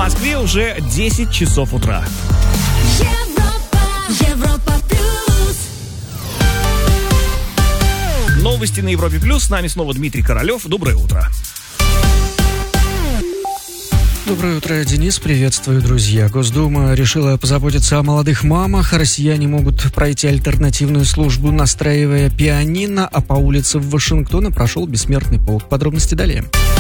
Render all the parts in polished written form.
Москве уже 10 часов утра. Европа плюс. Новости на Европе плюс. С нами снова Дмитрий Королев. Доброе утро. Доброе утро, Денис. Приветствую, друзья. Госдума решила позаботиться о молодых мамах. Россияне могут пройти альтернативную службу, настраивая пианино, а по улицам Вашингтона прошел бессмертный полк. Подробности далее.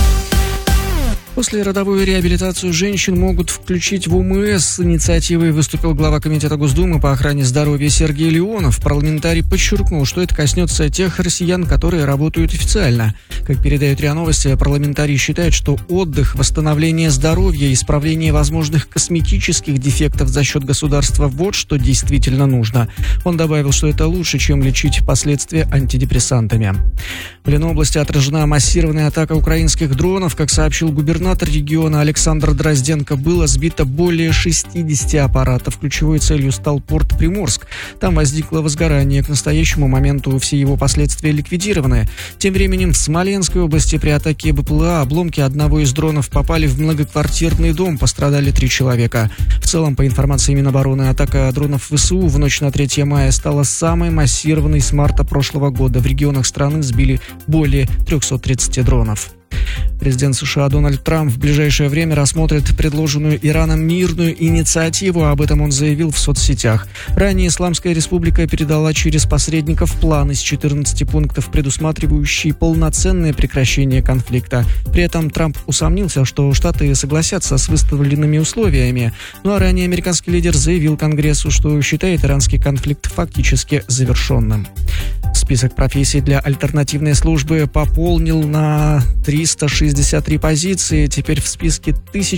После родовую реабилитацию женщин могут включить в УМС. С инициативой выступил глава Комитета Госдумы по охране здоровья Сергей Леонов. Парламентарий подчеркнул, что это коснется тех россиян, которые работают официально. Как передает РИА Новости, парламентарий считает, что отдых, восстановление здоровья и исправление возможных косметических дефектов за счет государства – вот что действительно нужно. Он добавил, что это лучше, чем лечить последствия антидепрессантами. В Ленобласти отражена массированная атака украинских дронов. Как сообщил губернатор региона Александр Дрозденко, было сбито более 60 аппаратов. Ключевой целью стал порт Приморск. Там возникло возгорание. К настоящему моменту все его последствия ликвидированы. Тем временем в Смоленской области при атаке БПЛА обломки одного из дронов попали в многоквартирный дом. Пострадали 3 человека. В целом, по информации Минобороны, атака дронов ВСУ в ночь на 3 мая стала самой массированной с марта прошлого года. В регионах страны сбили более 330 дронов. Президент США Дональд Трамп в ближайшее время рассмотрит предложенную Ираном мирную инициативу. Об этом он заявил в соцсетях. Ранее Исламская Республика передала через посредников план из 14 пунктов, предусматривающий полноценное прекращение конфликта. При этом Трамп усомнился, что Штаты согласятся с выставленными условиями. Ну а ранее американский лидер заявил Конгрессу, что считает иранский конфликт фактически завершенным. Список профессий для альтернативной службы пополнил на 363 позиции. Теперь в списке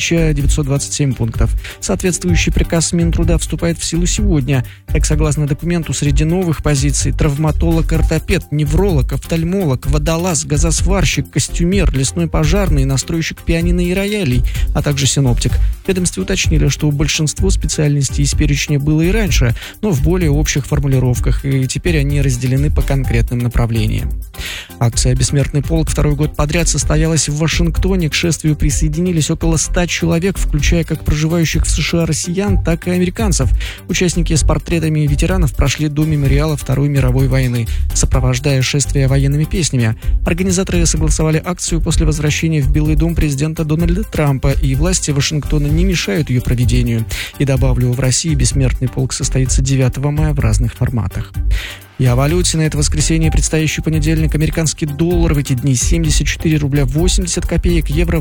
1927 пунктов. Соответствующий приказ Минтруда вступает в силу сегодня. Так, согласно документу, среди новых позиций травматолог-ортопед, невролог, офтальмолог, водолаз, газосварщик, костюмер, лесной пожарный, настройщик пианино и роялей, а также синоптик. В ведомстве уточнили, что большинство специальностей из перечня было и раньше, но в более общих формулировках, и теперь они разделены по конкретным направлениям. Акция «Бессмертный полк» второй год подряд состоялась в Вашингтоне. К шествию присоединились около 100 человек, включая как проживающих в США россиян, так и американцев. Участники с портретами ветеранов прошли до мемориала Второй мировой войны, сопровождая шествие военными песнями. Организаторы согласовали акцию после возвращения в Белый дом президента Дональда Трампа, и власти Вашингтона не мешают ее проведению. И добавлю, в России «Бессмертный полк» состоится 9 мая в разных форматах. И о валюте. На это воскресенье, предстоящий понедельник, американский доллар в эти дни 74 рубля 80 копеек, евро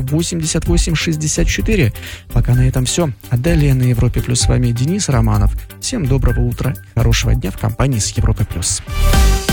88,64. Пока на этом все. А далее на Европе Плюс с вами Денис Романов. Всем доброго утра, хорошего дня в компании с Европой Плюс.